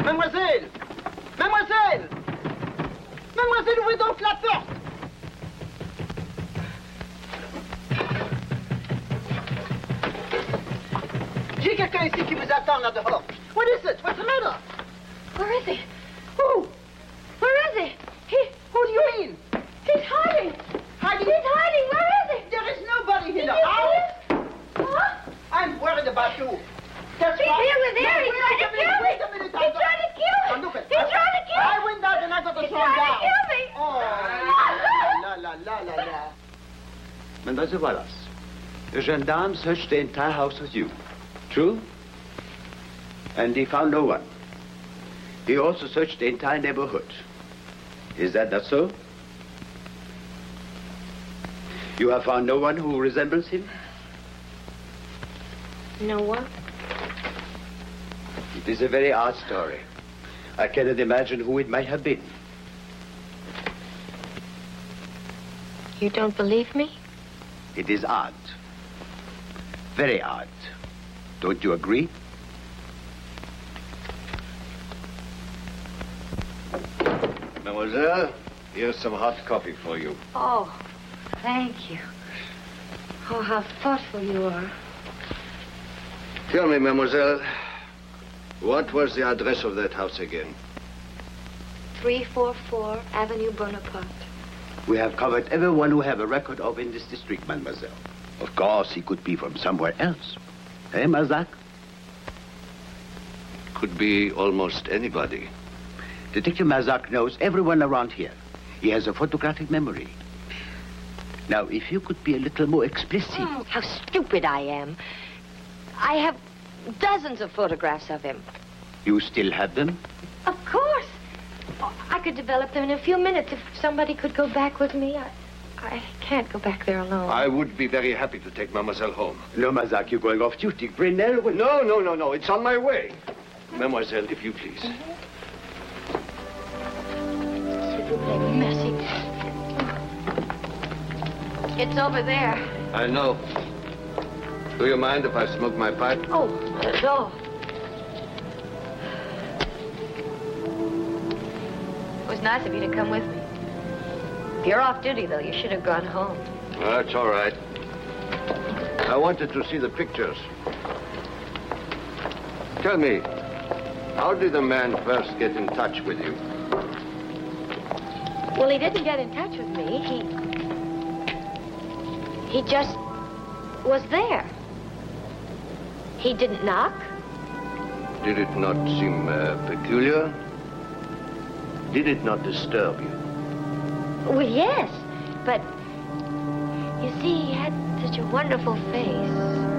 Mademoiselle! Mademoiselle! Mademoiselle, ouvrez donc la porte! J'ai quelqu'un ici qui vous attend là dehors. What is it? What's the matter? Where is he? Who? Where is he? Who do you mean? He's hiding. Hiding? He's hiding. Where is he? There is nobody here. Did you Alice, see him? Huh? I'm worried about you. That's He's why. here with there. He's trying to kill me. Wait a minute. He's trying to kill me. Now, look at He's trying to kill me. I went out and I got the He's song trying down. to kill me. Oh, la, la, la, la, la. Mademoiselle Wallace, the gendarme searched the entire house with you. True? And he found no one. He also searched the entire neighborhood. Is that not so? You have found no one who resembles him? No one? It is a very odd story. I cannot imagine who it might have been. You don't believe me? It is odd. Very odd. Don't you agree? Mademoiselle, here's some hot coffee for you. Oh, thank you. Oh, how thoughtful you are. Tell me, mademoiselle, what was the address of that house again? 344 Avenue Bonaparte. We have covered everyone who have a record of in this district, mademoiselle. Of course, he could be from somewhere else. Eh, Mazak? Could be almost anybody. Detective Mazak knows everyone around here. He has a photographic memory. Now, if you could be a little more explicit. Oh, how stupid I am. I have dozens of photographs of him. You still have them? Of course. Oh, I could develop them in a few minutes if somebody could go back with me. I can't go back there alone. I would be very happy to take mademoiselle home. No, Mazak, you're going off duty. Brunel will... No. It's on my way. Mademoiselle, if you please. S'il vous plaît, merci. It's over there. I know. Do you mind if I smoke my pipe? Oh, not at all. It was nice of you to come with me. If you're off duty, though, you should have gone home. That's all right. I wanted to see the pictures. Tell me, how did the man first get in touch with you? Well, he didn't get in touch with me. He just was there. He didn't knock. Did it not seem peculiar? Did it not disturb you? Well, yes, but you see, he had such a wonderful face.